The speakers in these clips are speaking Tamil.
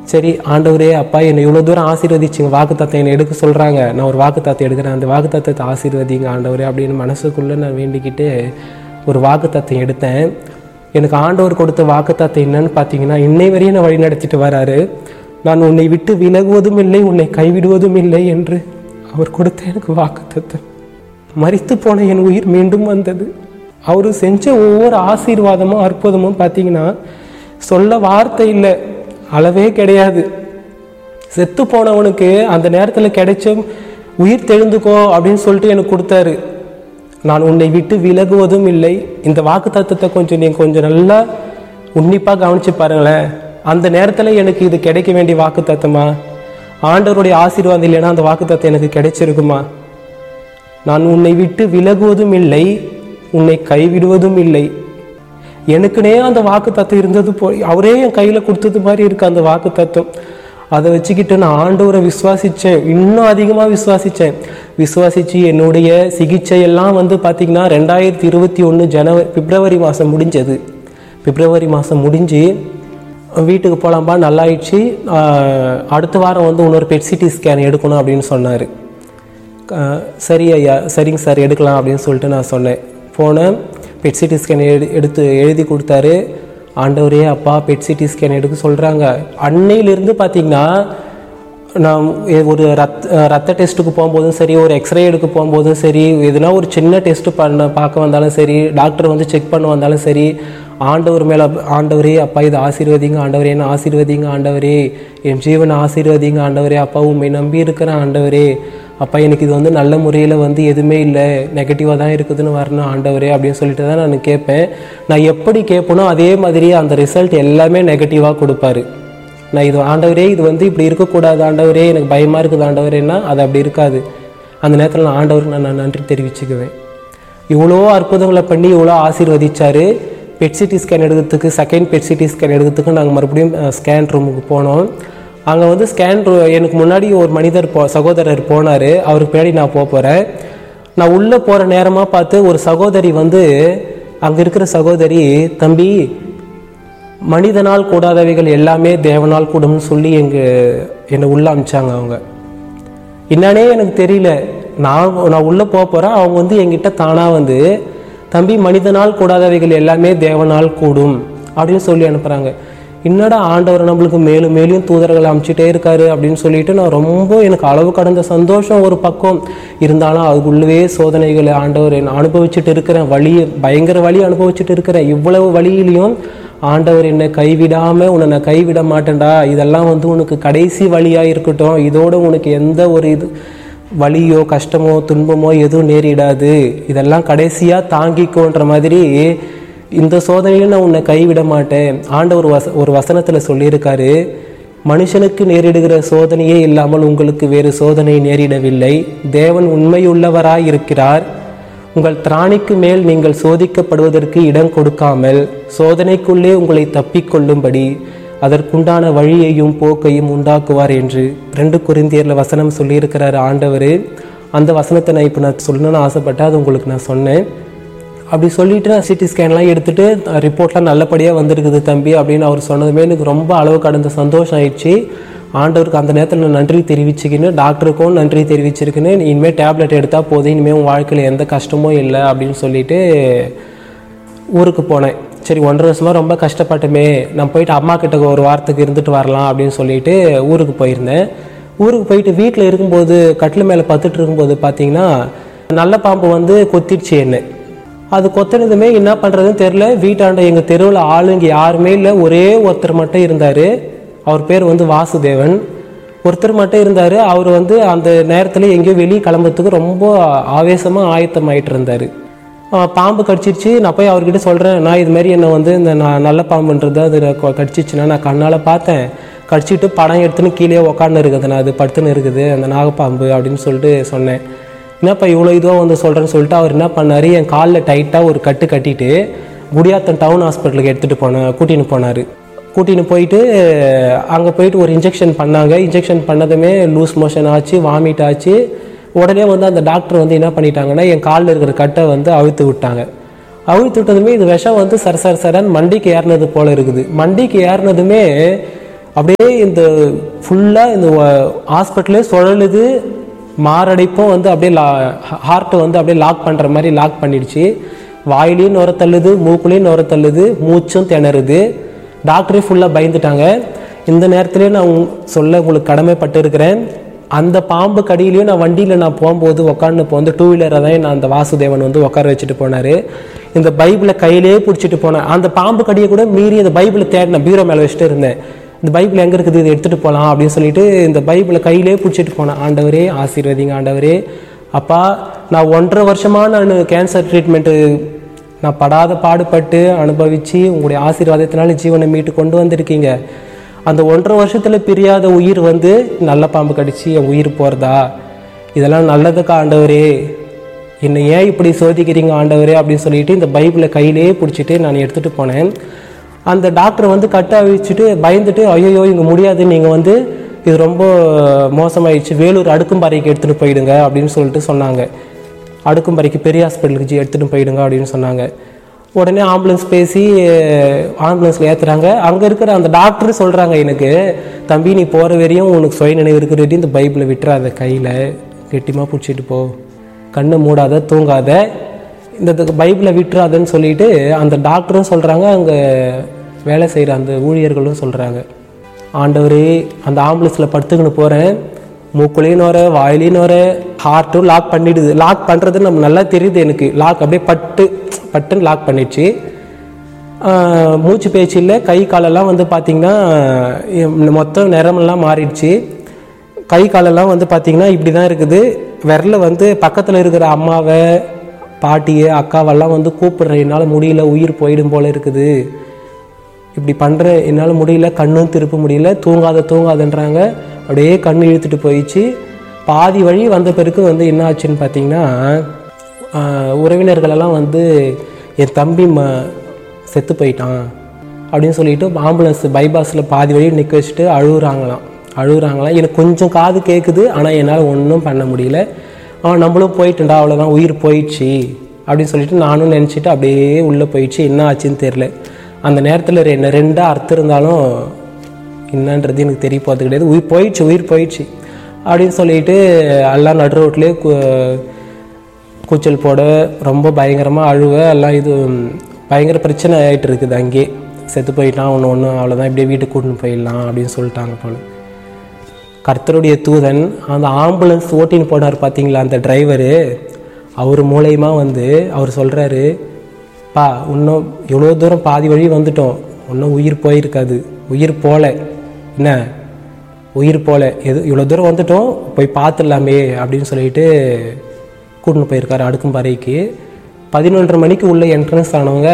சரி ஆண்டவரே அப்பா என்னை இவ்வளோ தூரம் ஆசீர்வதிச்சிங்க, வாக்குத்தத்தம் என்னை எடுக்க சொல்கிறாங்க, நான் ஒரு வாக்குத்தத்தம் எடுக்கிறேன், அந்த வாக்குத்தத்தத்தை ஆசீர்வதிங்க ஆண்டவரே அப்படின்னு மனசுக்குள்ளே நான் வேண்டிக்கிட்டு ஒரு வாக்குத்தத்தம் எடுத்தேன். எனக்கு ஆண்டவர் கொடுத்த வாக்குத்தத்தம் என்னன்னு பார்த்தீங்கன்னா, இன்னை வரையும் நான் வழி நடத்திட்டு வராரு. நான் உன்னை விட்டு விலகுவதும் இல்லை, உன்னை கைவிடுவதும் இல்லை என்று அவர் கொடுத்த எனக்கு வாக்குத்தத்தம். மரித்து போன என் உயிர் மீண்டும் வந்தது. அவர் செஞ்ச ஒவ்வொரு ஆசீர்வாதமும் அற்புதமும் பார்த்தீங்கன்னா சொல்ல வார்த்தை இல்லை, அளவே கிடையாது. செத்து போனவனுக்கு அந்த நேரத்தில் கிடைச்ச உயிர் தெழுந்துக்கோ அப்படின்னு சொல்லிட்டு எனக்கு கொடுத்தாரு. நான் உன்னை விட்டு விலகுவதும் இல்லை. இந்த வாக்கு தத்துவத்தை நீங்கள் கொஞ்சம் நல்லா உன்னிப்பாக கவனிச்சு பாருங்களேன். அந்த நேரத்தில் எனக்கு இது கிடைக்க வேண்டிய வாக்கு தத்துவமா? ஆண்டவருடைய ஆசீர்வாதம் இல்லைன்னா அந்த வாக்கு தத்துவம் எனக்கு கிடைச்சிருக்குமா? நான் உன்னை விட்டு விலகுவதும் இல்லை, உன்னை கைவிடுவதும் இல்லை. எனக்குனே அந்த வாக்கு தத்துவம் இருந்தது அவரே என் கையில் கொடுத்தது மாதிரி இருக்கு அந்த வாக்கு தத்துவம். அதை வச்சுக்கிட்டு நான் ஆண்டவரை விசுவாசித்தேன், இன்னும் அதிகமாக விசுவாசித்து என்னுடைய சிகிச்சை எல்லாம் பார்த்தீங்கன்னா 2021 பிப்ரவரி மாதம் முடிஞ்சது. பிப்ரவரி மாதம் முடிஞ்சு வீட்டுக்கு போகலாம்பா, நல்லாயிடுச்சு. அடுத்த வாரம் இன்னொரு பெட்சிடி ஸ்கேன் எடுக்கணும் அப்படின்னு சொன்னார். சரி ஐயா, சரிங்க சார் எடுக்கலாம் அப்படின்னு சொல்லிட்டு நான் சொன்னேன். போனேன், பெட்சிடி ஸ்கேன் எழுதி கொடுத்தாரு. ஆண்டவரே அப்பா பெட்சிடி ஸ்கேன் எடுக்க சொல்கிறாங்க. அன்னையிலிருந்து பார்த்தீங்கன்னா நான் ஒரு ரத்த டெஸ்ட்டுக்கு போகும்போதும் சரி, ஒரு எக்ஸ்ரே எடுக்க போகும்போதும் சரி, எதுனா ஒரு சின்ன டெஸ்ட்டு பார்க்க வந்தாலும் சரி, டாக்டர் செக் பண்ண வந்தாலும் சரி, ஆண்டவர் மேலே ஆண்டவரே அப்பா இதை ஆசீர்வதிங்க ஆண்டவரே, என்ன ஆசீர்வதிங்க ஆண்டவரே, என் ஜீவனை ஆசீர்வதிங்க ஆண்டவரே, அப்பா உண்மை நம்பி இருக்கிறேன் ஆண்டவரே, அப்பா எனக்கு இது நல்ல முறையில் எதுவுமே இல்லை, நெகட்டிவாக தான் இருக்குதுன்னு வரணும் ஆண்டவரே அப்படின்னு சொல்லிட்டு தான் நான் கேட்பேன். நான் எப்படி கேட்பேனோ அதே மாதிரி அந்த ரிசல்ட் எல்லாமே நெகட்டிவாக கொடுப்பாரு. நான் இது ஆண்டவரே இது இப்படி இருக்கக்கூடாது ஆண்டவரே, எனக்கு பயமாக இருக்குது ஆண்டவரேன்னா அது அப்படி இருக்காது. அந்த நேரத்தில் நான் ஆண்டவருக்கு நான் நன்றி தெரிவிச்சுக்குவேன். இவ்வளோ அற்புதங்களை பண்ணி இவ்வளோ ஆசீர்வதிச்சார். பெட்சிடி ஸ்கேன் எடுக்கிறதுக்கு, செகண்ட் பெட்சிடி ஸ்கேன் எடுக்கிறதுக்கு நாங்கள் மறுபடியும் ஸ்கேன் ரூமுக்கு போனோம். அங்கே ஸ்கேன் எனக்கு முன்னாடி ஒரு மனிதர் சகோதரர் போனார். அவருக்கு பின்னாடி நான் போகிறேன். நான் உள்ளே போகிற நேரமாக பார்த்து ஒரு சகோதரி அங்கே இருக்கிற சகோதரி, தம்பி மனிதனால் கூடாதவைகள் எல்லாமே தேவனால் கூடும்னு சொல்லி என்னை உள்ளே அனுப்பிச்சாங்க. அவங்க என்னன்னே எனக்கு தெரியல. நான் உள்ளே போகிறேன். அவங்க என்கிட்ட தானாக தம்பி மனிதனால் கூடாதவைகள் எல்லாமே தேவனால் கூடும் அப்படின்னு சொல்லி அனுப்புகிறாங்க. என்னடா ஆண்டவர் நம்மளுக்கு மேலும் மேலும் தூதர்களை அனுப்பிச்சிட்டே இருக்காரு அப்படின்னு சொல்லிட்டு எனக்கு அளவு கடந்த சந்தோஷம் ஒரு பக்கம் இருந்தாலும் அதுக்குள்ளவே சோதனைகளை ஆண்டவர் அனுபவிச்சுட்டு இருக்கிறேன். பயங்கர வழி அனுபவிச்சுட்டு இருக்கிறேன். இவ்வளவு வழியிலையும் ஆண்டவர் என்னை கைவிடாமல், உன்னை நான் கைவிட மாட்டேன்டா, இதெல்லாம் உனக்கு கடைசி வழியாக இருக்கட்டும், இதோட உனக்கு எந்த ஒரு வலியோ கஷ்டமோ துன்பமோ எதுவும் நேரிடாது, இதெல்லாம் கடைசியாக தாங்கிக்கோன்ற மாதிரி இந்த சோதனையில் நான் உன்னை கைவிட மாட்டேன். ஆண்டவர் ஒரு வசனத்தில் சொல்லியிருக்காரு, மனுஷனுக்கு நேரிடுகிற சோதனையே இல்லாமல் உங்களுக்கு வேறு சோதனை நேரிடவில்லை, தேவன் உண்மையுள்ளவராய் இருக்கிறார், உங்கள் திராணிக்கு மேல் நீங்கள் சோதிக்கப்படுவதற்கு இடம் கொடுக்காமல் சோதனைக்குள்ளே உங்களை தப்பிக்கொள்ளும்படி அதற்குண்டான வழியையும் போக்கையும் உண்டாக்குவார் என்று 2 கொரிந்தியரில் வசனம் சொல்லியிருக்கிறார் ஆண்டவர். அந்த வசனத்தை நான் சொல்லணும்னு ஆசைப்பட்டேன், அது உங்களுக்கு நான் சொன்னேன். அப்படி சொல்லிட்டு சிடி ஸ்கேன்லாம் எடுத்துகிட்டு ரிப்போர்ட்லாம் நல்லபடியாக வந்திருக்குது தம்பி அப்படின்னு அவர் சொன்னதுமே எனக்கு ரொம்ப அளவு கடந்த சந்தோஷம் ஆயிடுச்சு. ஆண்டவருக்கு அந்த நேரத்தில் நான் நன்றி தெரிவிச்சுக்கின்னு, டாக்டருக்கும் நன்றி தெரிவிச்சிருக்குன்னு, இனிமேல் டேப்லெட் எடுத்தால் போதும், இனிமேல் உன் வாழ்க்கையில் எந்த கஷ்டமும் இல்லை அப்படின்னு சொல்லிட்டு ஊருக்கு போனேன். சரி 1.5 வருஷமாக ரொம்ப கஷ்டப்பட்டுமே, நான் போயிட்டு அம்மா கிட்ட ஒரு வாரத்துக்கு இருந்துட்டு வரலாம் அப்படின்னு சொல்லிட்டு ஊருக்கு போயிருந்தேன். ஊருக்கு போயிட்டு வீட்டில் இருக்கும்போது கட்டில் மேலே பத்துட்டு இருக்கும்போது பார்த்தீங்கன்னா நல்ல பாம்பு கொத்திடுச்சு என்ன. அது கொத்தினதுமே என்ன பண்ணுறதுன்னு தெரில. வீட்டாண்ட எங்கள் தெருவில் ஆளுங்க யாருமே இல்லை, ஒரே ஒருத்தர் மட்டும் இருந்தார். அவர் பேர் வாசுதேவன். ஒருத்தர் மட்டும் இருந்தார். அவர் அந்த நேரத்தில் எங்கேயோ வெளியே கிளம்புறதுக்கு ரொம்ப ஆவேசமாக ஆயத்தமாயிட்டு இருந்தார். பாம்பு கடிச்சிருச்சு. நான் போய் அவர்கிட்ட சொல்கிறேன், நான் இது மாதிரி என்னை இந்த நல்ல பாம்புன்றது அது கடிச்சிச்சுன்னா நான் கண்ணால் பார்த்தேன், கடிச்சிட்டு படம் எடுத்துன்னு கீழே உக்காந்து இருக்குது, நான் அது படுத்துன்னு இருக்குது அந்த நாகப்பாம்பு அப்படின்னு சொல்லிட்டு சொன்னேன். என்னப்பா இவ்வளோ இதுவாக சொல்கிறேன்னு சொல்லிட்டு அவர் என்ன பண்ணார், என் காலில் டைட்டாக ஒரு கட்டு கட்டிட்டு குடியாத்தம் டவுன் ஹாஸ்பிட்டலுக்கு கூட்டின்னு போனார். கூட்டின்னு போயிட்டு அங்கே போயிட்டு ஒரு இன்ஜெக்ஷன் பண்ணாங்க. இன்ஜெக்ஷன் பண்ணதுமே லூஸ் மோஷன் ஆச்சு, வாமிட் ஆச்சு. உடனே அந்த டாக்டர் என்ன பண்ணிட்டாங்கன்னா என் காலில் இருக்கிற கட்டை அவிழ்த்து விட்டாங்க. அவிழ்த்து விட்டதுமே இது விஷம் சரன்னு மண்டிக்கு ஏறினது போல் இருக்குது. மண்டிக்கு ஏறினதுமே அப்படியே இந்த ஃபுல்லாக இந்த ஹாஸ்பிட்டலே சுழலுது. மாரடைப்பும் வந்து அப்படியே ஹார்ட்டை வந்து அப்படியே லாக் பண்ணுற மாதிரி லாக் பண்ணிடுச்சு. வாயிலையும் நுர தள்ளுது, மூக்குலையும் நுர தள்ளுது, மூச்சும் திணறுது. டாக்டரே ஃபுல்லாக பயந்துட்டாங்க. இந்த நேரத்துலேயே நான் சொல்ல உங்களுக்கு கடமைப்பட்டு இருக்கிறேன். அந்த பாம்பு கடியிலையும் நான் வண்டியில் நான் போகும்போது உட்காந்து இப்போ வந்து 2 வீலரை தான் நான் அந்த வாசுதேவன் வந்து உட்கார வச்சுட்டு போனார். இந்த பைபிளை கையிலேயே பிடிச்சிட்டு போனேன். அந்த பாம்பு கடியை கூட மீறி அந்த பைபிளை தேடினேன். பீரோ மேலே வச்சுட்டு இருந்தேன். இந்த பைபிள் எங்கே இருக்குது, இதை எடுத்துகிட்டு போகலாம் அப்படின்னு சொல்லிட்டு இந்த பைபிளை கையிலே பிடிச்சிட்டு போனேன். ஆண்டவரே ஆசீர்வதிங்க ஆண்டவரே. அப்பா, நான் 1.5 வருஷமாக நான் கேன்சர் ட்ரீட்மெண்ட்டு நான் படாத பாடுபட்டு அனுபவித்து உங்களுடைய ஆசீர்வாதத்தினால ஜீவனை மீட்டு கொண்டு வந்திருக்கீங்க. அந்த 1.5 வருஷத்தில் பிரியாத உயிர் வந்து நல்ல பாம்பு கடிச்சு என் உயிர் போகிறதா? இதெல்லாம் நல்லதுக்கா ஆண்டவரே, என்னை ஏன் இப்படி சோதிக்கிறீங்க ஆண்டவரே அப்படின்னு சொல்லிட்டு இந்த பைபிளை கையிலே பிடிச்சிட்டு நான் எடுத்துகிட்டு போனேன். அந்த டாக்டர் வந்து கட்ட அழிச்சிட்டு பயந்துட்டு, ஐயோ இங்கே முடியாது, நீங்கள் வந்து இது ரொம்ப மோசமாயிடுச்சு, வேலூர் அடுக்கும்பாறைக்கு எடுத்துகிட்டு போயிடுங்க அப்படின்னு சொல்லிட்டு சொன்னாங்க. அடுக்கும்பாறைக்கு பெரிய ஹாஸ்பிட்டலுக்கு எடுத்துகிட்டு போயிடுங்க அப்படின்னு சொன்னாங்க. உடனே ஆம்புலன்ஸ் பேசி ஆம்புலன்ஸில் ஏற்றுறாங்க. அங்கே இருக்கிற அந்த டாக்டர் சொல்கிறாங்க எனக்கு, தம்பி நீ போகிற வரையும் உனக்கு சுய நினைவு இருக்கிறது, இந்த பைபிளை விட்டுறாத, கையில் கெட்டியமாக பிடிச்சிட்டு போ, கண்ணை மூடாத, தூங்காத, இந்த பைபிளை விட்டுறாதன்னு சொல்லிட்டு அந்த டாக்டரும் சொல்கிறாங்க, அங்கே வேலை செய்கிற அந்த ஊழியர்களும் சொல்கிறாங்க. ஆண்டவரே, அந்த ஆம்புலன்ஸில் படுத்துக்கின்னு போகிறேன், மூக்குலையும் நோர, வாயிலையும் நோர, ஹார்ட்டும் லாக் பண்ணிடுது. லாக் பண்ணுறது நம்ம நல்லா தெரியுது எனக்கு. லாக் அப்படியே பட்டுன்னு லாக் பண்ணிடுச்சு. மூச்சு பேச்சு இல்லை. கை காலெல்லாம் வந்து பார்த்திங்கன்னா மொத்தம் நிறமெல்லாம் மாறிடுச்சு. கை காலெல்லாம் வந்து பார்த்திங்கன்னா இப்படி தான் இருக்குது. விரல வந்து பக்கத்தில் இருக்கிற அம்மாவை, பாட்டியை, அக்காவெல்லாம் வந்து கூப்பிடுறேன், என்னால் முடியல, உயிர் போயிடும் போல் இருக்குது, இப்படி பண்ணுறேன், என்னால் முடியல, கண்ணும் திருப்ப முடியல, தூங்காதன்றாங்க. அப்படியே கண் இழுத்துட்டு போயிடுச்சு. பாதி வழி வந்த பிறகு வந்து என்ன ஆச்சுன்னு பார்த்தீங்கன்னா, உறவினர்களெல்லாம் வந்து என் தம்பி செத்து போயிட்டான் அப்படின்னு சொல்லிட்டு ஆம்புலன்ஸ் பைபாஸில் பாதி வழி நிற்க வச்சுட்டு அழுகுறாங்களாம். எனக்கு கொஞ்சம் காது கேட்குது, ஆனால் என்னால் ஒன்றும் பண்ண முடியல. நம்மளும் போயிட்டுண்டா, அவ்வளோதான், உயிர் போயிடுச்சு அப்படின்னு சொல்லிட்டு நானும் நினச்சிட்டு அப்படியே உள்ளே போயிடுச்சு. என்ன ஆச்சுன்னு தெரில. அந்த நேரத்தில் ரெண்டாக அர்த்தம் இருந்தாலும் என்னன்றது எனக்கு தெரிய போகிறது கிடையாது. உயிர் போயிடுச்சு அப்படின்னு சொல்லிட்டு எல்லாம் நடு ரோட்லேயே கூச்சல் போட, ரொம்ப பயங்கரமாக அழுவ, எல்லாம் இது பயங்கர பிரச்சனை ஆகிட்டு இருக்குது. அங்கேயே செத்து போயிட்டான், ஒன்று அவ்வளோதான், இப்படியே வீட்டுக்கு கூட்டின்னு போயிடலாம் அப்படின்னு சொல்லிட்டாங்க போல. கர்த்தருடைய தூதன் அந்த ஆம்புலன்ஸ் ஓட்டின்னு போனார் பார்த்தீங்களா, அந்த டிரைவரு, அவர் மூலயமா வந்து அவர் சொல்கிறாரு, பா இன்னும் எவ்வளோ தூரம் பாதி வழி வந்துட்டோம், இன்னும் உயிர் போயிருக்காது, உயிர் போல, என்ன உயிர் போல, இவ்வளோ தூரம் வந்துட்டோம், போய் பார்த்துடலாமே அப்படின்னு சொல்லிட்டு கூட்டின்னு போயிருக்காரு அடுக்கும்பாறைக்கு. 11:30 மணிக்கு உள்ள என்ட்ரன்ஸ் ஆனவங்க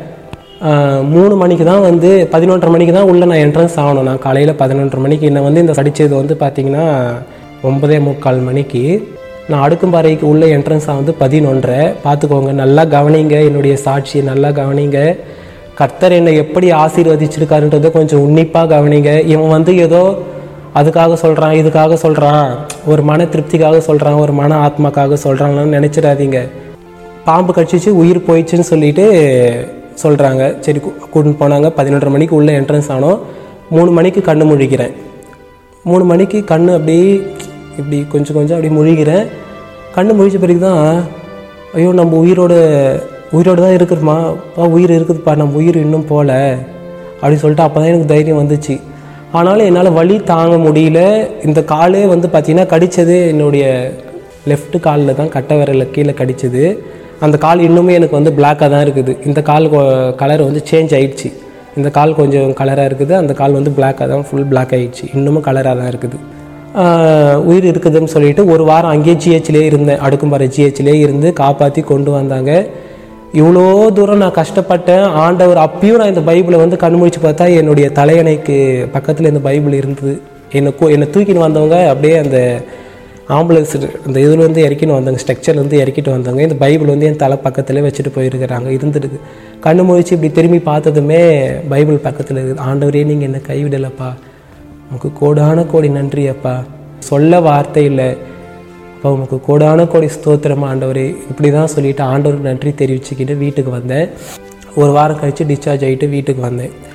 3 மணிக்கு தான் வந்து 11:30 மணிக்கு தான் உள்ளே நான் என்ட்ரன்ஸ் ஆகணும். நான் காலையில் 11:30 மணிக்கு என்னை வந்து இந்த படித்தது வந்து பார்த்திங்கன்னா 9:45 மணிக்கு. நான் அடுக்கும்பாறைக்கு உள்ள என்ட்ரன்ஸ் வந்து 11:30. பார்த்துக்கோங்க, நல்லா கவனிங்க, என்னுடைய சாட்சியை நல்லா கவனிங்க. கர்த்தர் என்னை எப்படி ஆசீர்வதிச்சிருக்காருன்றதை கொஞ்சம் உன்னிப்பாக கவனிங்க. இவன் வந்து ஏதோ அதுக்காக சொல்கிறான், இதுக்காக சொல்கிறான், ஒரு மன திருப்திக்காக சொல்கிறான், ஒரு மன ஆத்மாக்காக சொல்கிறாங்கன்னு நினச்சிடாதீங்க. பாம்பு கடிச்சிச்சு, உயிர் போயிடுச்சுன்னு சொல்லிட்டு சொல்கிறாங்க. சரி, கூட்டின்னு போனாங்க. 11:30 மணிக்கு உள்ளே என்ட்ரன்ஸ் ஆனோம். 3 மணிக்கு கண்ணு முழிக்கிறேன். 3 மணிக்கு கண்ணு அப்படியே இப்படி கொஞ்சம் அப்படி முழிக்கிறேன். கண்ணு முழிச்ச பிறகு தான், ஐயோ நம்ம உயிரோடு தான் இருக்கிறோமா, உயிர் இருக்குதுப்பா, நம்ம உயிர் இன்னும் போகல அப்படின்னு சொல்லிட்டு அப்போ தான் எனக்கு தைரியம் வந்துச்சு. ஆனாலும் என்னால் வலி தாங்க முடியல. இந்த காலே வந்து பார்த்திங்கன்னா கடித்தது என்னுடைய லெஃப்ட் காலில் தான், கட்டை விரலில் கீழே கடித்தது. அந்த கால் இன்னுமே எனக்கு வந்து பிளாக்காக தான் இருக்குது. இந்த கால் கலர் வந்து சேஞ்ச் ஆகிடுச்சு. இந்த கால் கொஞ்சம் கலராக இருக்குது, அந்த கால் வந்து பிளாக்காக தான், ஃபுல் பிளாக் ஆகிடுச்சு, இன்னமும் கலராக தான் இருக்குது. உயிர் இருக்குதுன்னு சொல்லிட்டு 1 வாரம் அங்கேயே ஜிஹெச்லேயே இருந்தேன். அடுக்கும்பாறை ஜிஹெச்லேயே இருந்து காப்பாற்றி கொண்டு வந்தாங்க. இவ்வளோ தூரம் நான் கஷ்டப்பட்டேன். ஆண்டவர் அப்பயும் நான் இந்த பைபிளை வந்து கண்முழிச்சு பார்த்தா என்னுடைய தலையணைக்கு பக்கத்தில் இந்த பைபிள் இருந்தது. என்னை தூக்கின்னு வந்தவங்க அப்படியே அந்த ஆம்புலன்ஸ் அந்த இதில் வந்து இறக்கின்னு வந்தாங்க, ஸ்ட்ரக்சர்லேருந்து இறக்கிட்டு வந்தாங்க. இந்த பைபிள் வந்து என் தலை பக்கத்தில் வச்சுட்டு போயிருக்கிறாங்க, இருந்துருக்கு. கண்ணு முழிச்சு இப்படி திரும்பி பார்த்ததுமே பைபிள் பக்கத்தில் இருக்குது. ஆண்டவரே, நீங்கள் என்னை கைவிடலப்பா, உனக்கு கோடான கோடி நன்றி அப்பா, சொல்ல வார்த்தை இல்லை அப்பா, உனக்கு கோடான கோடி ஸ்தோத்திரம் ஆண்டவரே, இப்படி தான் சொல்லிவிட்டு ஆண்டவருக்கு நன்றி தெரிவிச்சுக்கிட்டு வீட்டுக்கு வந்தேன். 1 வாரம் கழித்து டிஸ்சார்ஜ் ஆகிட்டு வீட்டுக்கு வந்தேன்.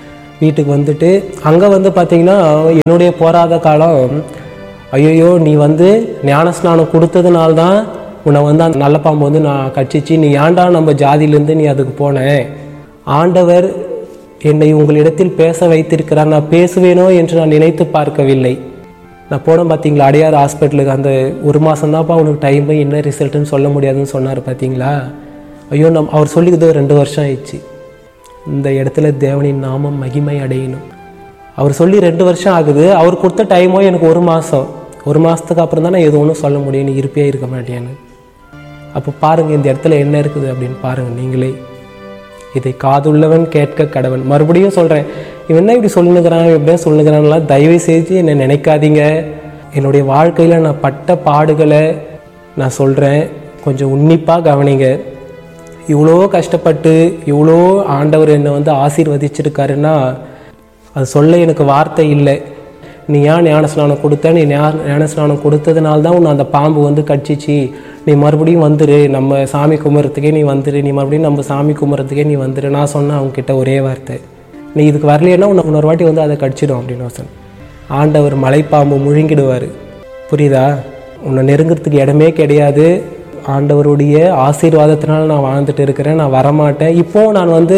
வீட்டுக்கு வந்துட்டு அங்கே வந்து பார்த்திங்கன்னா என்னுடைய போராத காலம், ஐயோ நீ வந்து ஞானஸ்நானம் கொடுத்ததுனால்தான் உன்னை வந்து அந்த நல்ல பாம்பு வந்து நான் கட்சிச்சு, நீ ஏன்டா நம்ம ஜாதியிலேருந்து நீ அதுக்கு போனேன், ஆண்டவர் என்னை உங்களிடத்தில் பேச வைத்திருக்கிறார், நான் பேசுவேனோ என்று நான் நினைத்து பார்க்கவில்லை. நான் போனேன் பார்த்தீங்களா அடையார் ஹாஸ்பிட்டலுக்கு, அந்த 1 மாதம்தான்ப்பா உனக்கு டைமு, என்ன ரிசல்ட்டுன்னு சொல்ல முடியாதுன்னு சொன்னார் பார்த்தீங்களா. ஐயோ அவர் சொல்லிக்கிது 2 வருஷம் ஆயிடுச்சு. இந்த இடத்துல தேவனின் நாமம் மகிமை அடையணும். அவர் சொல்லி 2 வருஷம் ஆகுது, அவர் கொடுத்த டைமோ எனக்கு 1 மாதம். 1 மாதத்துக்கு அப்புறம் தான் நான் எது ஒன்றும் சொல்ல முடியும், நீ இருப்பே இருக்க மாட்டேன்னு. அப்போ பாருங்கள் இந்த இடத்துல என்ன இருக்குது அப்படின்னு பாருங்கள் நீங்களே. இதை காதுள்ளவன் கேட்க கடவன். மறுபடியும் சொல்கிறேன், இவன் என்ன இப்படி சொல்லுங்கிறான், எப்படியா சொல்லுங்கிறான்லாம் தயவு செஞ்சு என்னை நினைக்காதீங்க. என்னுடைய வாழ்க்கையில் நான் பட்ட பாடுகளை நான் சொல்கிறேன், கொஞ்சம் உன்னிப்பாக கவனிங்க. இவ்வளோ கஷ்டப்பட்டு இவ்வளோ ஆண்டவர் என்னை வந்து ஆசீர்வதிச்சிருக்காருன்னா அது சொல்ல எனக்கு வார்த்தை இல்லை. நீ ஏன் ஞானஸ்நானம் கொடுத்த, நீ ஞானஸ்நானம் கொடுத்ததுனால தான் உன்னை அந்த பாம்பு வந்து கடிச்சிச்சு, நீ மறுபடியும் வந்துரு, நம்ம சாமி கும்பிட்றதுக்கே நீ வந்துரு, நீ மறுபடியும் நம்ம சாமி கும்பிட்றதுக்கே நீ வந்துரு. நான் சொன்னேன் அவங்ககிட்ட ஒரே வார்த்தை, நீ இதுக்கு வரலைன்னா உன்னை இன்னொரு வாட்டி வந்து அதை கடிச்சிடும் அப்படின்னு சொன்னேன். ஆண்டவர் மலைப்பாம்பு முழுங்கிடுவார். புரியுதா? உன்னை நெருங்கிறதுக்கு இடமே கிடையாது. ஆண்டவருடைய ஆசீர்வாதத்தினால நான் வாழ்ந்துட்டு இருக்கிறேன், நான் வரமாட்டேன். இப்போது நான் வந்து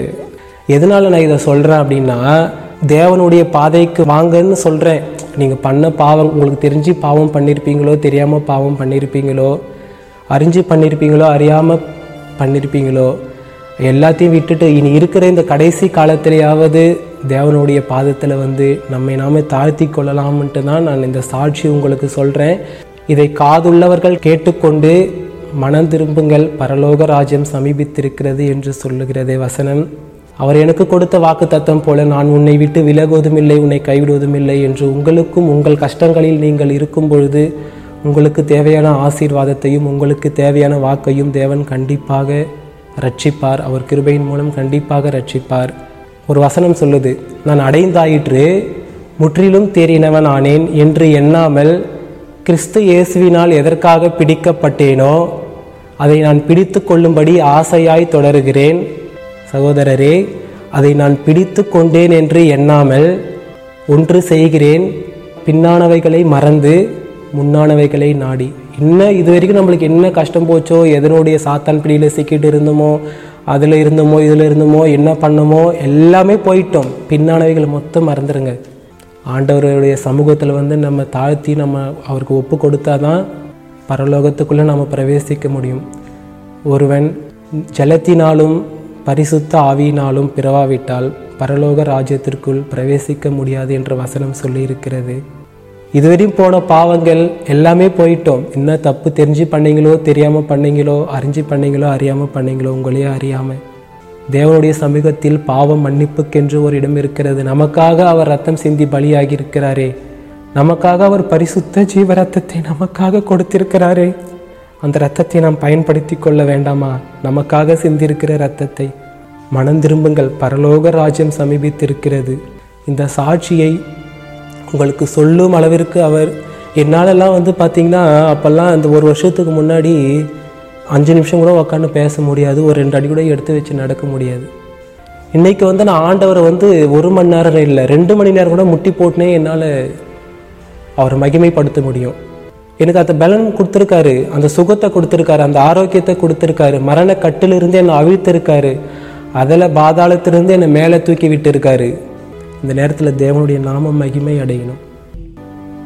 எதனால் நான் இதை சொல்கிறேன் அப்படின்னா, தேவனுடைய பாதைக்கு வாங்கன்னு சொல்கிறேன். நீங்கள் பண்ண பாவம் உங்களுக்கு தெரிஞ்சு பாவம் பண்ணியிருப்பீங்களோ, தெரியாமல் பாவம் பண்ணியிருப்பீங்களோ, அறிஞ்சு பண்ணியிருப்பீங்களோ, அறியாமல் பண்ணியிருப்பீங்களோ, எல்லாத்தையும் விட்டுட்டு இனி இருக்கிற இந்த கடைசி காலத்திலேயாவது தேவனுடைய பாதத்தில் வந்து நம்மை நாமே தாழ்த்தி கொள்ளலாம்ன்ட்டு தான் நான் இந்த சாட்சி உங்களுக்கு சொல்கிறேன். இதை காதுள்ளவர்கள் கேட்டுக்கொண்டு மனம் திரும்புங்கள், பரலோக ராஜ்யம் சமீபித்திருக்கிறது என்று சொல்லுகிறதே வசனம். அவர் எனக்கு கொடுத்த வாக்கு தத்தம் போல, நான் உன்னை விட்டு விலகுவதும் இல்லை, உன்னை கைவிடுவதும் இல்லை என்று உங்களுக்கும் உங்கள் கஷ்டங்களில் நீங்கள் இருக்கும் பொழுது உங்களுக்கு தேவையான ஆசீர்வாதத்தையும் உங்களுக்கு தேவையான வாக்கையும் தேவன் கண்டிப்பாக ரட்சிப்பார். அவர் கிருபையின் மூலம் கண்டிப்பாக ரட்சிப்பார். ஒரு வசனம் சொல்லுது, நான் அடைந்தாயிற்று முற்றிலும் தேறினவன் ஆனேன் என்று எண்ணாமல் கிறிஸ்து இயேசுவினால் எதற்காக பிடிக்கப்பட்டேனோ அதை நான் பிடித்து கொள்ளும்படி ஆசையாய் தொடருகிறேன். சகோதரரே, அதை நான் பிடித்து கொண்டேன் என்று எண்ணாமல் ஒன்று செய்கிறேன், பின்னானவைகளை மறந்து முன்னானவைகளை நாடி. இன்னும் இது வரைக்கும் நம்மளுக்கு என்ன கஷ்டம் போச்சோ, எதனுடைய சாத்தான் பிடியில் சிக்கிட்டு இருந்தோமோ, அதில் இருந்தோமோ இதில் இருந்தோமோ, என்ன பண்ணமோ எல்லாமே போயிட்டோம். பின்னானவைகளை மொத்தம் மறந்துடுங்க. ஆண்டவருடைய சமூகத்தில் வந்து நம்ம தாழ்த்தி நம்ம அவருக்கு ஒப்பு கொடுத்தா தான் பரலோகத்துக்குள்ளே நம்ம பிரவேசிக்க முடியும். ஒருவன் ஜலத்தினாலும் பரிசுத்த ஆவியினாலும் பிறவாவிட்டால் பரலோக ராஜ்யத்திற்குள் பிரவேசிக்க முடியாது என்ற வசனம் சொல்லியிருக்கிறது. இதுவரையும் போன பாவங்கள் எல்லாமே போயிட்டோம். என்ன தப்பு தெரிஞ்சு பண்ணீங்களோ, தெரியாமல் பண்ணீங்களோ, அறிஞ்சு பண்ணீங்களோ, அறியாமல் பண்ணீங்களோ, உங்களையே அறியாமல் தேவனுடைய சமூகத்தில் பாவம் மன்னிப்புக்கென்று ஒரு இடம் இருக்கிறது. நமக்காக அவர் ரத்தம் சிந்தி பலியாகி இருக்கிறாரே, நமக்காக அவர் பரிசுத்த ஜீவ ரத்தத்தை நமக்காக கொடுத்திருக்கிறாரே, அந்த ரத்தத்தை நாம் பயன்படுத்தி கொள்ள வேண்டாமா? நமக்காக சிந்திருக்கிற ரத்தத்தை. மனம் திரும்புங்கள், பரலோக ராஜ்யம் சமீபித்திருக்கிறது. இந்த சாட்சியை உங்களுக்கு சொல்லும் அளவிற்கு அவர் என்னாலெல்லாம் வந்து பார்த்திங்கன்னா, அப்போல்லாம் அந்த 1 வருஷத்துக்கு முன்னாடி 5 நிமிஷம் கூட உட்காந்து பேச முடியாது, ஒரு 2 அடி கூட எடுத்து வச்சு நடக்க முடியாது. இன்றைக்கி வந்து நான் ஆண்டவரை வந்து 1 மணி நேரம் இல்லை, 2 மணி நேரம் கூட முட்டி போட்டுனே என்னால் அவரை மகிமைப்படுத்த முடியும். எனக்கு அந்த பலன் கொடுத்துருக்காரு, அந்த சுகத்தை கொடுத்துருக்காரு, அந்த ஆரோக்கியத்தை கொடுத்துருக்காரு, மரண கட்டிலிருந்து என்னை அவிழ்த்திருக்காரு, அதில் பாதாளத்திலிருந்து என்னை மேலே தூக்கி விட்டு இருக்காரு. இந்த நேரத்தில் தேவனுடைய நாமம் மகிமை அடையணும்.